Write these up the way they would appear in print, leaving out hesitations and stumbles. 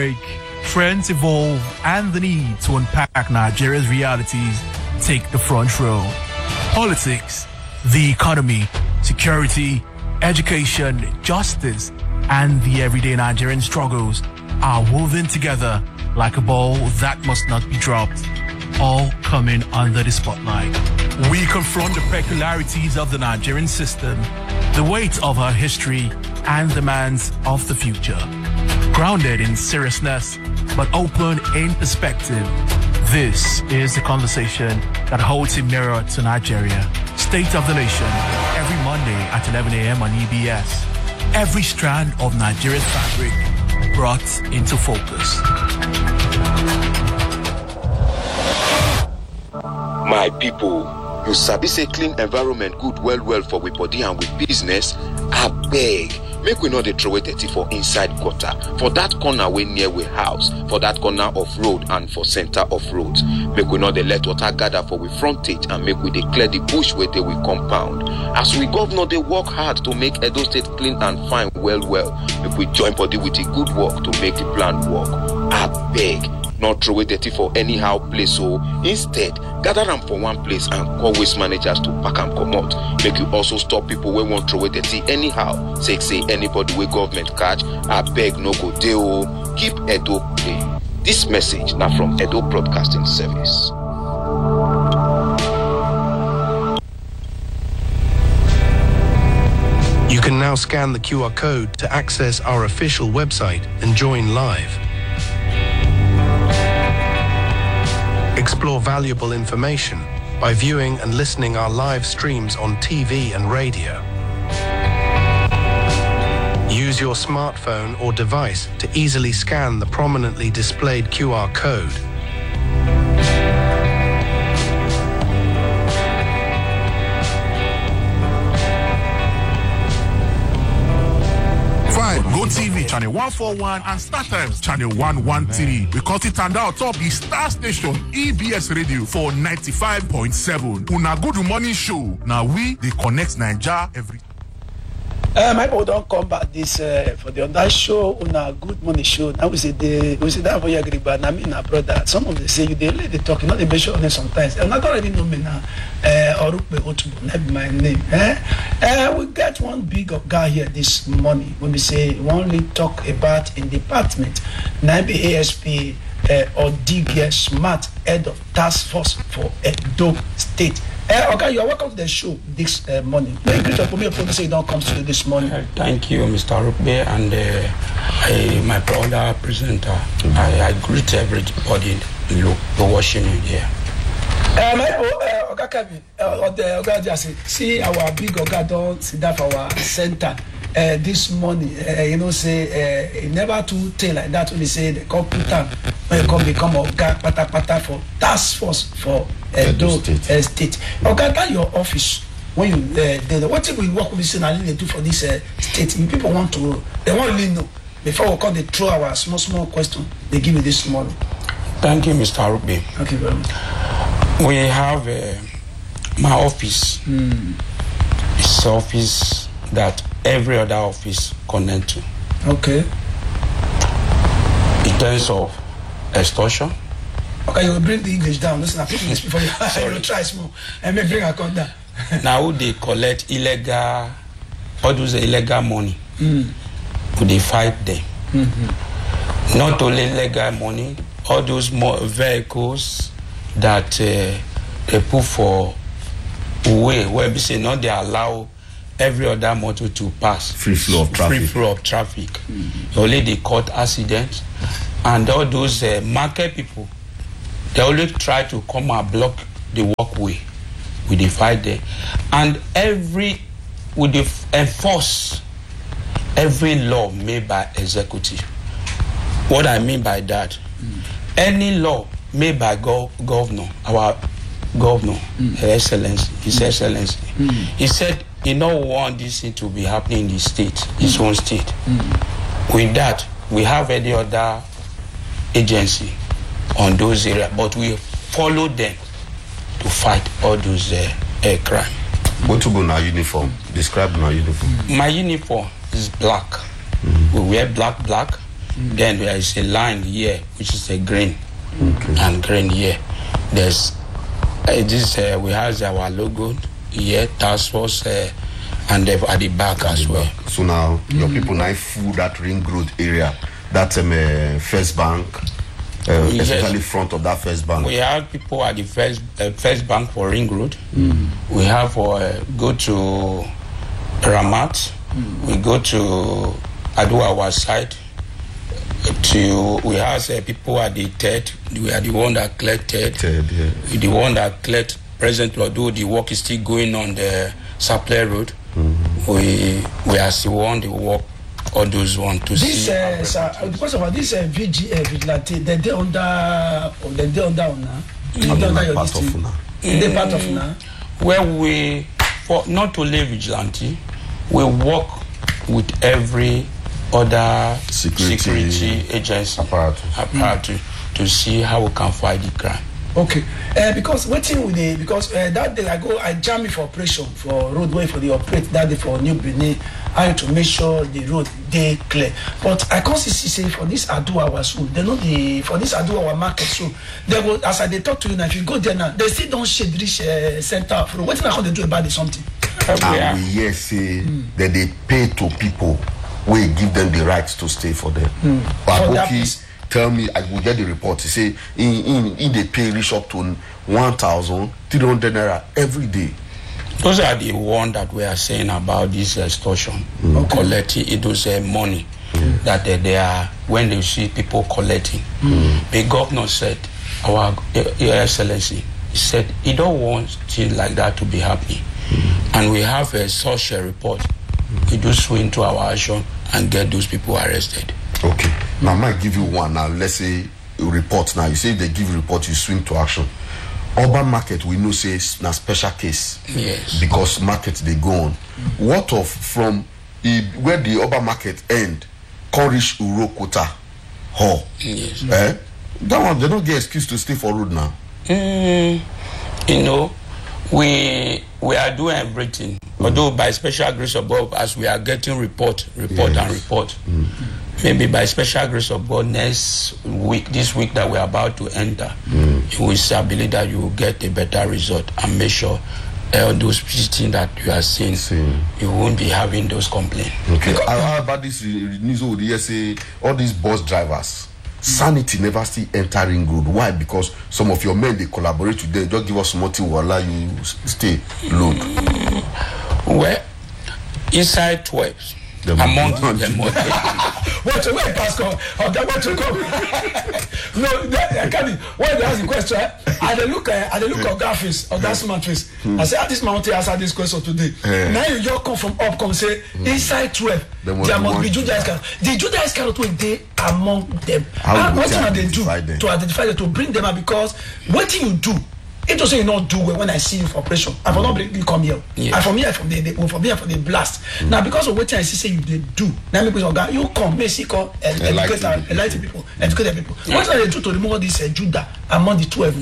break, trends evolve, and the need to unpack Nigeria's realities take the front row. Politics, the economy, security, education, justice, and the everyday Nigerian struggles are woven together like a ball that must not be dropped, all coming under the spotlight. We confront the peculiarities of the Nigerian system, the weight of our history, and demands of the future. Grounded in seriousness, but open in perspective, this is the conversation that holds a mirror to Nigeria. State of the Nation, every Monday at 11 a.m. on EBS. Every strand of Nigeria's fabric brought into focus. My people, you sabi say clean environment good well for we body and with business. I beg, make we not dey throw dirty for inside gutter, for that corner way near we house, for that corner of road and for center of roads. Make we not dey let water gather for we frontage and make we dey clear the bush where they we compound. As we governor they work hard to make Edo State clean and fine well. Make we join body with the good work to make the plan work. I beg, not throw dirty for anyhow place, so instead gather them for one place and call waste managers to pack and come out. Make you also stop people who won't throw dirty anyhow. Say anybody where government catch, I beg no go deal. Keep Edo clean. This message now from Edo Broadcasting Service. You can now scan the QR code to access our official website and join live. Explore valuable information by viewing and listening our live streams on TV and radio. Use your smartphone or device to easily scan the prominently displayed QR code. GoTV channel 141 and StarTimes channel 113. Because it turned out top the star station EBS Radio for 95.7. Una good morning show. Now we the connect Naija every. My people don't come back this for the other show on a good morning show. Now we say that for your agriba. I mean, brother. Some of them say you they let the talk, not the best on sometimes. And I don't already know me now. Orupe Otubo, never my name. We got one big guy here this morning. When we say we only talk about in department, Naibi ASP or DG Smart, head of task force for Edo State. Okay, you are welcome to the show this morning. May greet for me say you don't come to this morning. Thank you, Mr. Rukbe, and my brother presenter. I greet everybody watching you here. See our big Oga don't sit down for our center this morning. Say never to tell like that when they say the computer when you come become Oga pata for task force for Edo State. Oga, that your office when you what if we work with this and they do for this state? People want to really know before we come they throw our small question they give me this morning. Thank you, Mr. Rukbe. Okay, very much. We have my office. It's office that every other office connect to. Okay. In terms of extortion. Okay, you will bring the English down. Listen, I people before you will try small and may bring a account down. Now they collect illegal, all those illegal money. They fight them. Not only illegal money, all those vehicles that they put for way where we say not they allow every other motor to pass. Free flow of traffic. Only they caught accidents, and all those market people, they always try to come and block the walkway. We fight there, and we enforce every law made by executive. What I mean by that, any law made by governor, our governor, His Excellency, he said he don't want this thing to be happening in the state, his own state. With that, we have any other agency on those areas, but we follow them to fight all those crime. What to go now uniform? Describe now uniform. My uniform is black. We wear black. Then there is a line here, which is a green, and green here. There's we have our logo here, task force, and at the back as well. So now your people now full that ring road area, that First Bank, especially front of that First Bank. We have people at the First Bank for ring road. We have go to Ramat. We go to our side. We have people at the third. We are the one that collected. We the one that collect presently, although the work is still going on the Supply Road. We are the one that work all those one to this, see. Because of this vigilante, they under your district. They part of now. Where we, for not only vigilante, we work with every other security agency apparatus to see how we can fight the crime. Okay, because waiting with that day I jam for operation for roadway for the operate that day for New Benin. I had to make sure the road they clear. But I constantly say for this Aduawa soon, they know for this Aduawa market soon. They will, as I talk to you now, if you go there now, they still don't shade reach center for what now they do about it something. And we here say that they pay to people, we give them the right to stay for them. But tell me, I will get the report. He say in they pay reach up to 1,300 naira every day. Those are the one that we are saying about this extortion, collecting it was money that they are when they see people collecting. The governor said, our Excellency, he said he don't want things like that to be happening, and we have a social report. We do swing to our action and get those people arrested. Okay. Now I might give you one. Now let's say a report. Now you say they give report, you swing to action. Urban market we know say na special case. Yes. Because market they go on. What of from where the urban market end, come reach Urokota Hall? Yes. That one they don't get excuse to stay for road now. You know, we are doing everything. Although by special grace of God, as we are getting report. Maybe by special grace of God, this week that we're about to enter, we believe that you will get a better result and make sure all those things that you are seeing, you won't be having those complaints. Okay. How about this news over the say all these bus drivers? Sanity never still entering road. Why? Because some of your men they collaborate with them. Just give us something will allow you stay load. Well, inside 12. Among them. Wait, Pascal. What to come? No, I can't. When they ask the question, I look at that face, of that smart face. I say, this man want to answer this question today. Now you just come from up, come say, inside 12, there must be Judas Iscariot. The Judas Iscariot will be among them. What can they do to identify them, to bring them out? Because what you do, it doesn't you not do well when I see you for operation. I will not bring you come here. And from here, from the blast. Now because of what I see, say you they do. Now you come, basically enlighten people, educate people. What are they do to remove this Judah among the 12?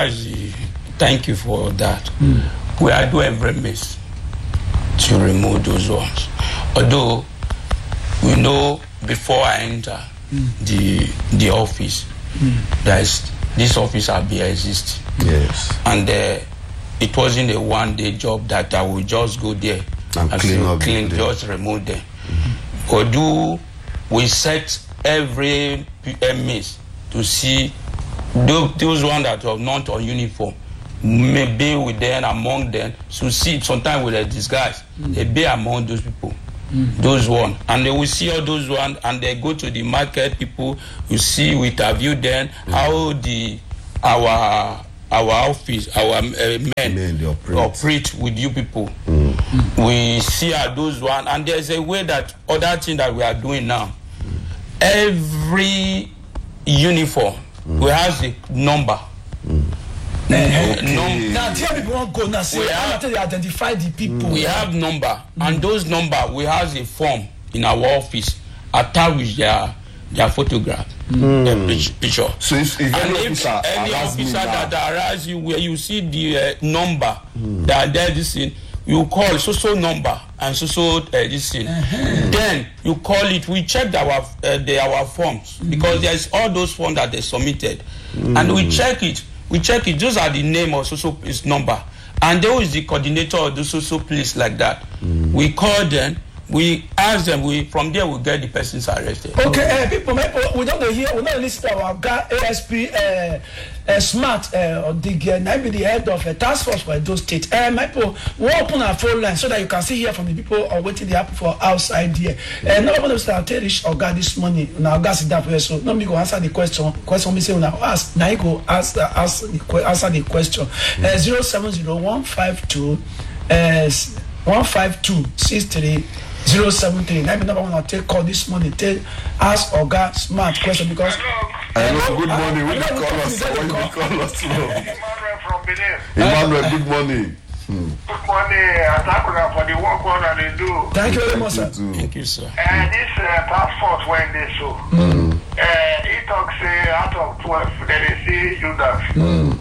Thank you for that. We are doing every miss to remove those ones. Although we know before I enter the office, there is this office will be exist. Yes. And it wasn't a one-day job that I would just go there and clean, just remove them. But we set every miss to see those ones that are not on uniform, maybe with them, among them, to see sometimes with a disguise, they be among those people. Those one, and they will see all those one, and they go to the market. People, you see, we interview them how our office, our men operate with you people. We see those one, and there's a way that other thing that we are doing now. Every uniform we have a number. Now tell people won't go now. See, until they identify the people. We have number, and those number we have a form in our office attached with their photograph, their picture. So if any officer that harass you, where you see the number that there is in, you call so number and so this thing. Then you call it. We checked our forms because there's all those forms that they submitted, and we check it. Those are the name of so place number, and there is the coordinator of the so place like that. We call them. We ask them. From there we get the persons arrested. Okay, people, we don't hear. We don't listen to our guy ASP Smart or the head of a task force for those states. People, we open our phone line so that you can see hear from the people or waiting the happen for outside here. Now one of start tell rich or guy this morning. Now gas is that way. So nobody go answer the question. Question me say now ask. Now you go answer the question. 070-152 15263 073. Now me number one take call this morning. Ask Oga Smart question because. Hello, good morning. Will you call us? Emmanuel from Benin. Emmanuel, good morning. Good morning. Thank for the work that they do. Thank you very much, sir. Thank you, sir. This task force when they so. He talks out of 12, then they see Judas.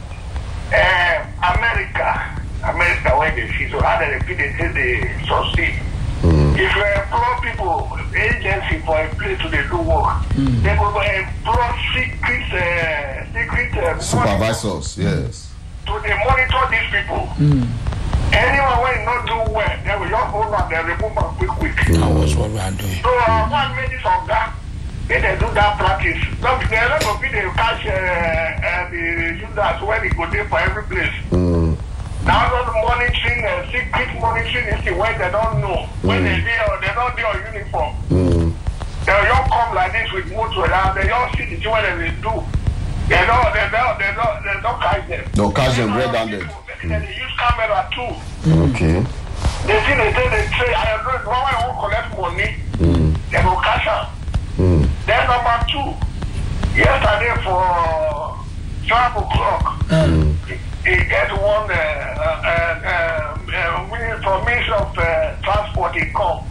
America when they see so how they repeat they succeed. If you employ people, agency for a place to do work, they will employ secret supervisors, yes. To they monitor these people. Anyone when not do well, they will just hold on, they remove them quick. That was what we are doing. So one minute of that, they do that practice. Now they are not going to catch the users when they go there for every place. Now the monitoring, secret monitoring is the way they don't know. When they're not there on uniform. They'll just come like this with motor and they just see the what they do. They don't catch them. Don't catch them red-handed. They use camera too. Okay. They see they say, I don't know, I won't collect money. They will cash out. Then number 2, yesterday for 12 o'clock, he get one information of transport he come.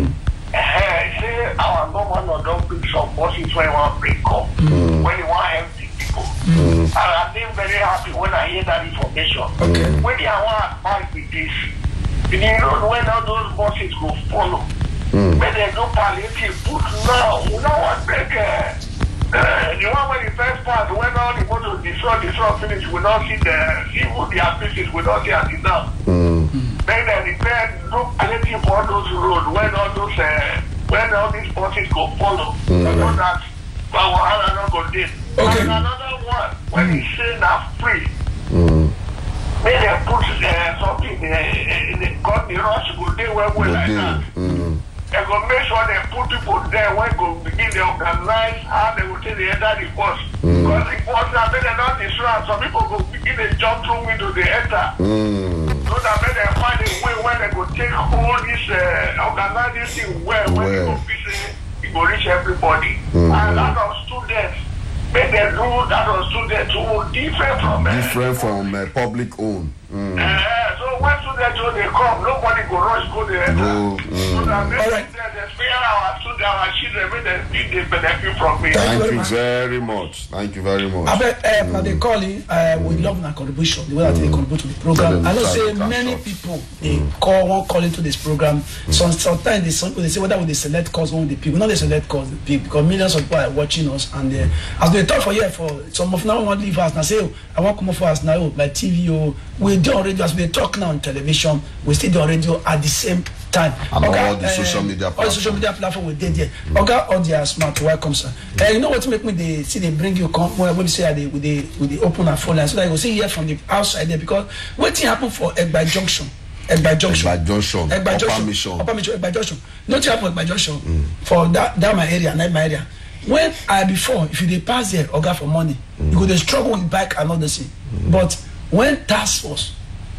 Say our normal don't bring some buses when he want to bring come. When he want empty people. And I'm being very happy when I hear that information. When I want to advise with this, you know when all those buses go follow. When they do palliative put now, you know what make the one when the first part, when all the motor destroy finish, we don't see even their pieces, we don't see as enough. Then they repair, do palliative for all those roads, when all these buses go follow. You know that, but we're not going to do. And another one, when he say now free, when they put something in the rush, go there where we like that. They go make sure they put people there when go begin to organize how they will take the enter the bus. Because the bus now when they not destroy, some people go begin to jump through window they enter. So that when they find a way where they go take all this organize this thing well when they go visit, it go reach everybody. And that of students, when they do that of students who different from public own. So when students they come, nobody go rush go there. So that they spare our students, our children, when they benefit from it. Thank you very much. I bet now they call in, we love our contribution, the way that they contribute to the program. I know say many people they call into this program. Sometimes they say whether they select cause one of the people, not they select cause the people, because millions of people are watching us, and as they talk for here for some of now want to leave us now say, oh, I want to come up for us now by TV, we do on radio as we talk now on television, we still do on radio at the same time. And all the social media platform. All the social media platform we did there. Okay, all the Smart, welcome, sir. You know what make me they bring you come when we say they open our phone line so that you will see here from the outside there, because what thing happen for Egba Junction? Egba Junction. Nothing happen at Egba Junction for that my area, not my area. When before, if you dey pass there, Oga for money, you go dey struggle with bike and all the thing. But when task force